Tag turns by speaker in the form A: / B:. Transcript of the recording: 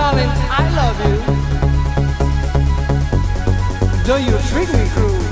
A: darling, I love you. Don't you treat me cruel.